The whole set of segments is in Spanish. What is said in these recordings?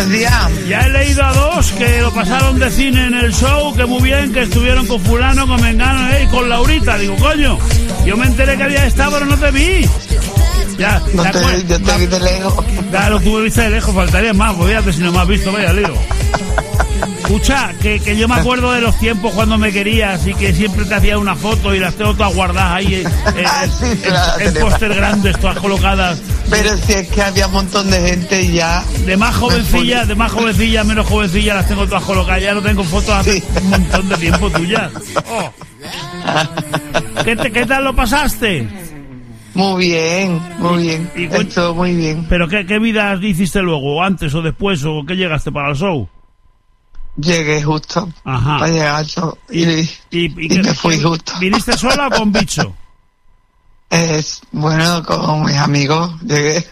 Buenos días. Ya he leído a dos que lo pasaron de cine en el show, que muy bien, que estuvieron con fulano, con mengano y con Laurita. Digo, coño, yo me enteré que había estado, pero no te vi. Ya, yo te vi de lejos. Claro, tú me viste de lejos, faltaría más, pues fíjate si no me has visto, vaya lío. Escucha, que yo me acuerdo de los tiempos cuando me querías y que siempre te hacía una foto y las tengo todas guardadas ahí en póster grandes, todas colocadas. Pero si es que había un montón de gente y ya... De más jovencilla, menos jovencilla, las tengo todas colocadas. Ya no tengo fotos hace un montón de tiempo tuyas. Oh. ¿Qué tal lo pasaste? Muy bien. Estuvo muy bien. ¿Pero qué vida hiciste luego? ¿Antes o después? ¿O qué llegaste para el show? Llegué justo. Ajá. Para llegar al show. Y me fui justo. ¿Viniste sola o con bicho? Bueno, con mis amigos llegué.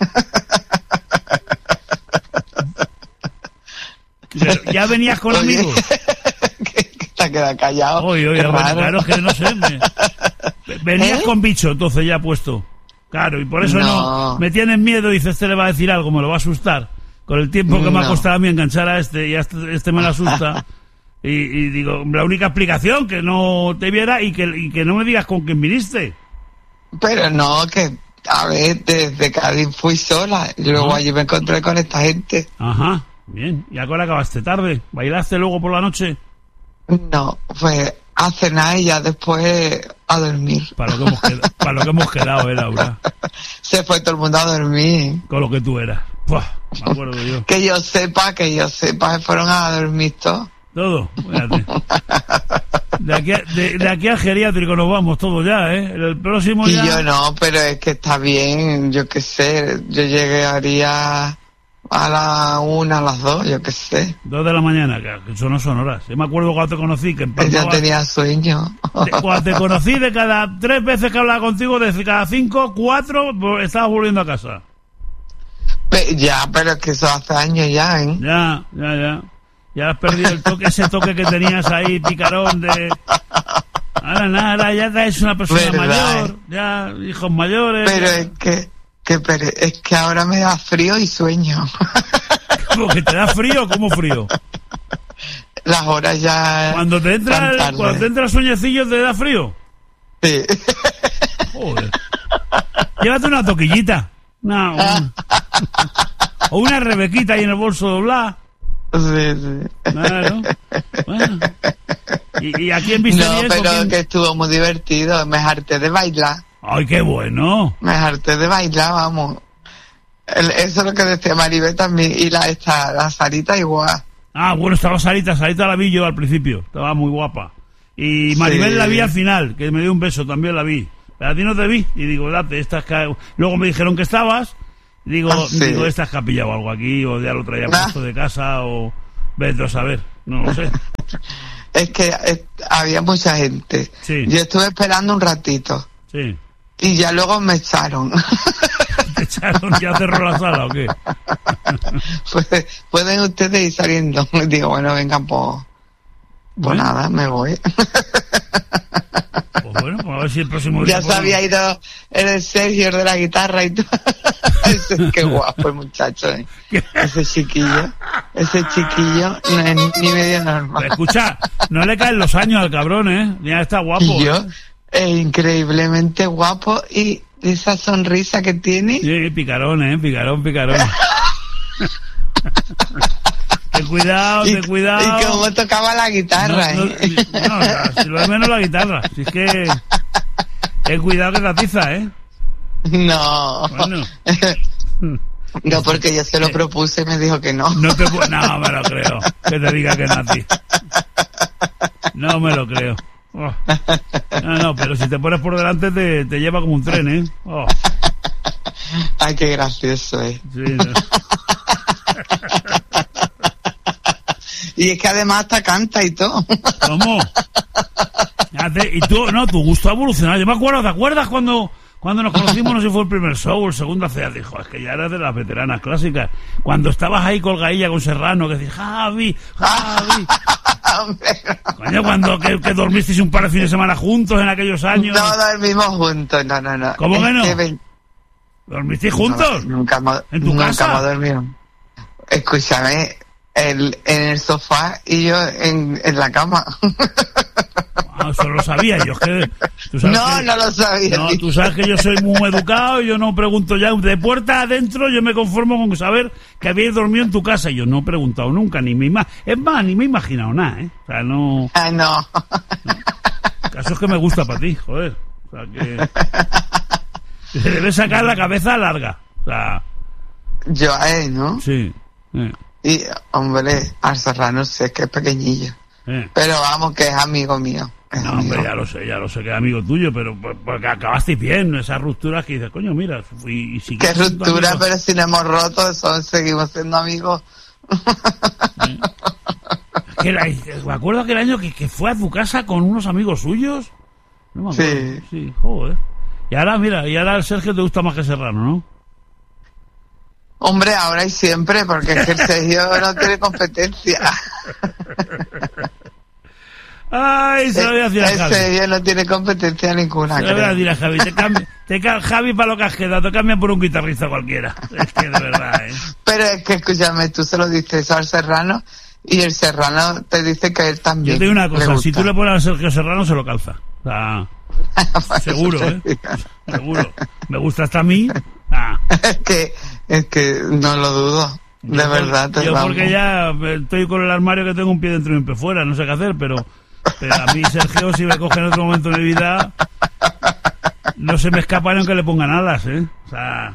¿Ya venías con amigos? que te has quedado callado. Oye, claro, que no sé. Venías con bicho, entonces ya puesto. Claro, y por eso no me tienes miedo. Dice, este le va a decir algo, me lo va a asustar. Con el tiempo que me ha costado a mí enganchar a este, y a este me lo asusta. Y digo, la única explicación, que no te viera y que no me digas con quién viniste. Pero no, que a ver, desde Cádiz fui sola y luego allí me encontré con esta gente. Ajá, bien. ¿Y a qué hora acabaste? ¿Tarde? ¿Bailaste luego por la noche? No, pues a cenar y ya después a dormir. Para lo que hemos quedado, Laura. Se fue todo el mundo a dormir. Con lo que tú eras. Puah, me acuerdo yo. Que yo sepa, fueron a dormir todos. Todo, fíjate. De aquí al geriátrico nos vamos todos ya, ¿eh? El próximo y ya... yo no, pero es que está bien, yo qué sé, yo llegaría a la 1, a las 2, yo qué sé. 2 de la mañana, que eso no son horas. Yo me acuerdo cuando te conocí que yo tenía sueño. Cuando te conocí, de cada 3 veces que hablaba contigo, de cada 5, 4, estabas volviendo a casa. Ya, pero es que eso hace años ya, ¿eh? Ya. Ya has perdido ese toque que tenías ahí, picarón de... Ahora ya es una persona mayor, ya hijos mayores. Pero es que ahora me da frío y sueño. ¿Cómo que te da frío? ¿Cómo frío? Las horas ya... Cuando te entra el sueñecillo, ¿te da frío? Sí. Joder. Llévate una toquillita. O una rebequita ahí en el bolso doblada. Sí. Claro. Bueno. ¿Y a quién viste bien? No, pero que estuvo muy divertido. Me harté de bailar. ¡Ay, qué bueno! Me harté de bailar, vamos. Eso es lo que decía Maribel también. Y la Sarita igual. Ah, bueno, estaba Sarita la vi yo al principio. Estaba muy guapa. Y Maribel la vi al final, que me dio un beso, también la vi. Pero a ti no te vi. Y digo, date, luego me dijeron que estabas. Digo, ¿estás que ha pillado algo aquí? O ya lo traía puesto de casa, o vete a saber, no lo sé. Es que había mucha gente. Sí. Yo estuve esperando un ratito. Sí. Y ya luego me echaron. ¿Te echaron? ¿Ya cerró la sala o qué? Pueden ustedes ir saliendo. Digo, bueno, vengan, pues nada, me voy. Pues bueno, pues a ver si el próximo día... Ya se había ido el Sergio de la guitarra y todo. Qué guapo el muchacho, ¿eh? Ese chiquillo no es ni medio normal. Pero escucha, no le caen los años al cabrón, ¿eh? Ya está guapo. Y yo, es increíblemente guapo, y esa sonrisa que tiene. Sí, picarón, picarón. Ten cuidado. Y cómo tocaba la guitarra, si lo de menos la guitarra. Si es que... Ten cuidado que te atiza, ¿eh? No. Bueno. No, porque yo se lo propuse y me dijo que no. No me lo creo. Que te diga que no a ti. No me lo creo. Oh. No, pero si te pones por delante te lleva como un tren, ¿eh? Oh. Ay, qué gracioso, ¿eh? Sí, no. Y es que además hasta canta y todo. ¿Cómo? Y tu gusto ha evolucionado. Yo me acuerdo, ¿te acuerdas cuando nos conocimos? No sé si fue el primer show o el segundo. Dijo, es que ya eras de las veteranas clásicas. Cuando estabas ahí colgadilla con Serrano, que decís, Javi. Coño, cuando que dormisteis un par de fines de semana juntos en aquellos años. No dormimos juntos, no. ¿Cómo que no? ¿Dormisteis juntos? Nunca ¿En tu casa? Hemos dormido. Escúchame, él en el sofá y yo en la cama. Eso lo sabía yo. No lo sabía. No, tú sabes que yo soy muy educado y yo no pregunto ya. De puerta adentro yo me conformo con saber que habíais dormido en tu casa. Y yo no he preguntado nunca, ni me he imaginado nada, ¿eh? O sea, no... Ah, no. El caso es que me gusta para ti, joder. O sea, que... Te debes sacar la cabeza larga. O sea... Yo a él, ¿no? Sí. Y, hombre, al Serrano sé que es pequeñillo. Pero vamos, que es amigo mío. No, hombre, ya lo sé que es amigo tuyo, pero porque acabasteis bien, esas rupturas que dices, coño, mira, y si qué ruptura, pero si no hemos roto, eso, seguimos siendo amigos. Me acuerdo aquel año que fue a tu casa con unos amigos suyos. No me acuerdo. Sí, joder. Y ahora, mira, el Sergio te gusta más que Serrano, ¿no? Hombre, ahora y siempre, porque es que el Sergio no tiene competencia. Ay, se lo voy a decir a Javi. El Sergio no tiene competencia ninguna. Se lo voy a decir a Javi. Javi, para lo que has quedado, te cambia por un guitarrista cualquiera. Es que de verdad, ¿eh? Pero es que, escúchame, tú se lo dices al Serrano y el Serrano te dice que él también. Yo te digo una cosa, si tú le pones a Sergio Serrano, se lo calza. O sea, seguro, ¿eh? Seguro. Me gusta hasta a mí. Es que no lo dudo. De verdad. Yo porque ya estoy con el armario que tengo un pie dentro y un pie fuera, no sé qué hacer, pero a mí Sergio, si me coge en otro momento de mi vida, no se me escapa ni aunque le pongan alas, ¿eh? O sea...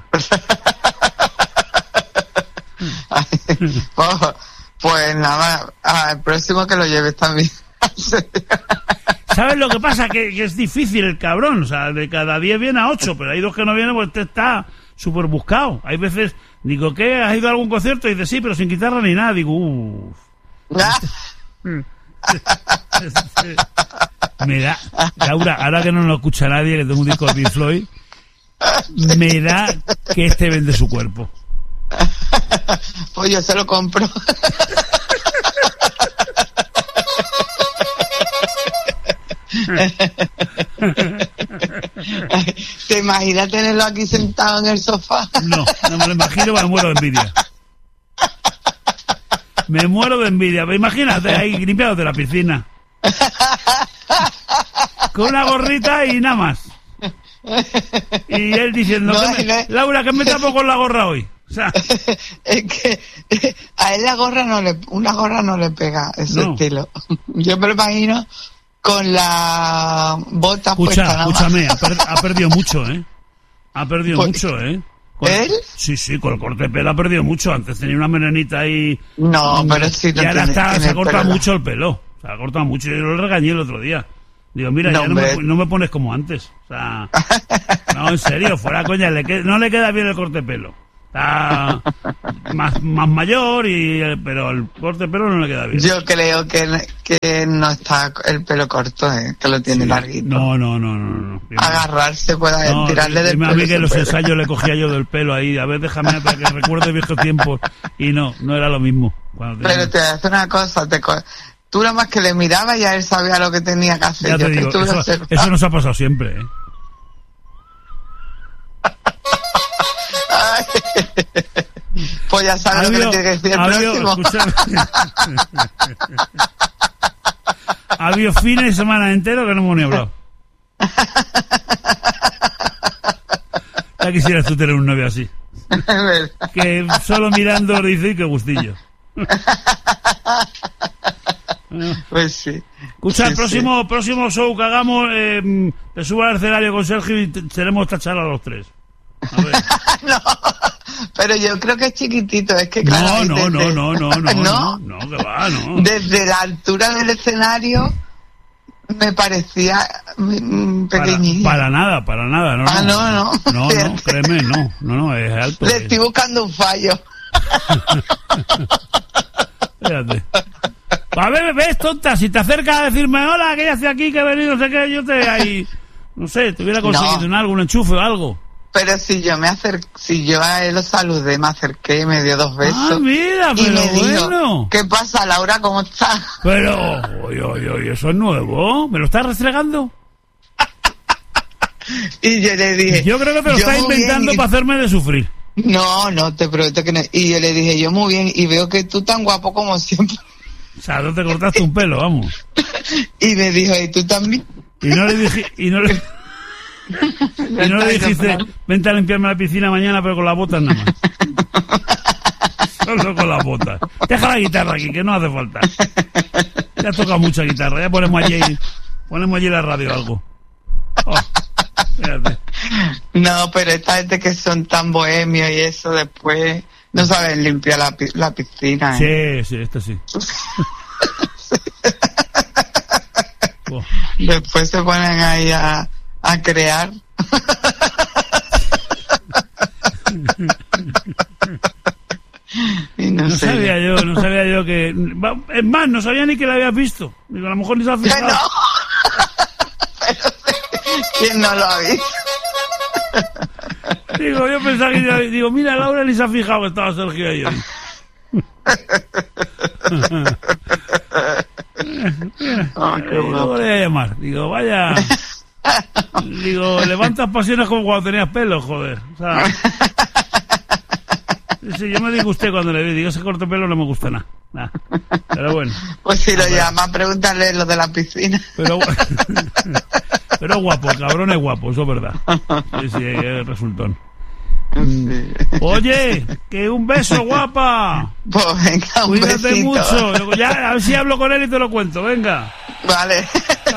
Pues nada, el próximo que lo lleves también. ¿Sabes lo que pasa? Que es difícil el cabrón, o sea, de cada 10 viene a 8, pero hay 2 que no vienen, pues este está súper buscado. Hay veces, digo, ¿qué? ¿Has ido a algún concierto? Y dice, sí, pero sin guitarra ni nada. Digo, uff. Me da, Laura, ahora que no lo escucha nadie, que tengo un disco de Pink Floyd, me da que este vende su cuerpo. Pues yo se lo compro. ¿Te imaginas tenerlo aquí sentado en el sofá? No me lo imagino, me muero de envidia. Me muero de envidia. Imagínate ahí limpiándote la piscina. Con una gorrita y nada más. Y él diciendo, Laura, que me tapo con la gorra hoy. O sea, es que a él una gorra no le pega ese estilo. Yo me lo imagino con la bota puesta. Escúchame, ha perdido mucho, ¿eh? Ha perdido mucho, ¿eh? ¿Él? Sí, con el corte de pelo ha perdido mucho. Antes tenía una melenita ahí. No, pero sí. Y ahora se ha cortado mucho el pelo. Se ha cortado mucho. Yo lo regañé el otro día. Digo, mira, ya no me pones como antes. O sea, no, en serio, fuera coña. No le queda bien el corte de pelo. Está más mayor, pero el corte de pelo no le queda bien. Yo creo que no está el pelo corto, que lo tiene larguito. No. Agarrarse, pueda tirarle del pelo. A mí que los ensayos le cogía yo del pelo ahí. A ver, déjame para que recuerde viejos tiempos. Y no era lo mismo. Pero te voy a hacer una cosa, tú nada más que le mirabas y ya él sabía lo que tenía que hacer. Ya te digo, eso nos ha pasado siempre, ¿eh? Pues ya sabes lo que tiene que decir el próximo. Ha habido fines de semana enteros que no hemos ni hablado. Ya quisieras tú tener un novio así. Que solo mirando dice que gustillo. Pues sí. Escucha, el próximo show que hagamos, te subo al escenario con Sergio y tenemos esta charla los tres. A ver. No, pero yo creo que es chiquitito, es que claro. No, que va, no. Desde la altura del escenario me parecía pequeñito. Para nada, no. No, créeme, no, es alto. Le estoy buscando un fallo. Fíjate. A ver, ves, tonta, si te acercas a decirme, hola, que ya estoy aquí, que he venido, no sé qué, yo te ahí, no sé, te hubiera conseguido algo, un enchufe o algo. Pero si yo a él lo saludé, me acerqué y me dio 2 besos. Ah, mira, pero y me bueno. Dijo, ¿qué pasa, Laura? ¿Cómo estás? Pero, oye, eso es nuevo. ¿Me lo estás restregando? Y yo le dije... Yo creo que te lo estás inventando para hacerme de sufrir. No, te prometo que no. Y yo le dije, yo muy bien, y veo que tú tan guapo como siempre. O sea, no te cortaste un pelo, vamos. Y me dijo, ¿y tú también? Y no le dije, y no le dijiste, vente a limpiarme la piscina mañana, pero con las botas nada más. Solo con las botas. Deja la guitarra aquí, que no hace falta. Ya toca mucha guitarra, ya ponemos allí la radio o algo. Oh, fíjate. No, pero esta gente que son tan bohemios y eso después no saben limpiar la piscina. Sí, esto sí. Oh. Después se ponen ahí a crear. Y no sabía yo que... Es más, no sabía ni que la habías visto. Digo, a lo mejor ni se ha fijado. No. ¿Quién no lo ha visto? Digo, yo pensaba que... Digo, mira, Laura ni se ha fijado que estaba Sergio ahí hoy. Digo, le voy a llamar. Digo, vaya... Digo, levantas pasiones como cuando tenías pelo, joder. O sea... Sí, yo me disgusté cuando le vi. Digo, ese corte pelo no me gusta nada. Pero bueno. Pues si lo llama, pregúntale lo de la piscina. Pero guapo, el cabrón es guapo, eso es verdad. Sí, es resultón. Sí. Oye, que un beso, guapa. Pues venga, un Cuídate besito. mucho. Ya, a ver si hablo con él y te lo cuento, venga. Vale.